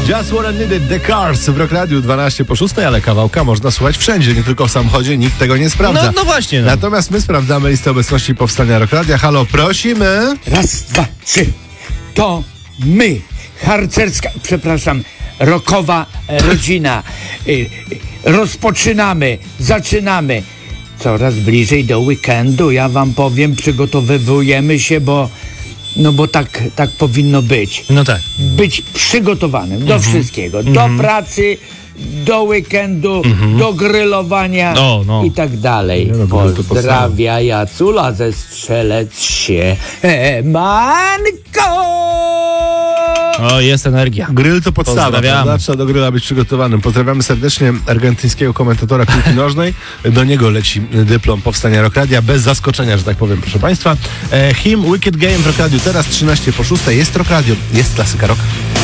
Just What I Needed, The Cars w Rock Radiu 12 po 6, ale kawałka można słuchać wszędzie, nie tylko w samochodzie, nikt tego nie sprawdza. No właśnie. No. Natomiast my sprawdzamy listę obecności powstania Rock Radia. Halo, prosimy. Raz, dwa, trzy. To my, harcerska, rockowa rodzina. Rozpoczynamy, zaczynamy. Coraz bliżej do weekendu, ja wam powiem, przygotowujemy się, bo tak powinno być. No tak. Być przygotowanym do wszystkiego. Do pracy, do weekendu, do grillowania i tak dalej. Pozdrawia Jacula ze Strzelec się. Manko! O, jest energia. Grill to podstawa, prawda? Trzeba do grilla być przygotowanym. Pozdrawiamy serdecznie argentyńskiego komentatora piłki nożnej. Do niego leci dyplom powstania Rock Radia, bez zaskoczenia, że tak powiem, proszę Państwa. Him Wicked Game w Rock Radiu teraz 13 po 6. Jest Rock Radio, jest klasyka rock.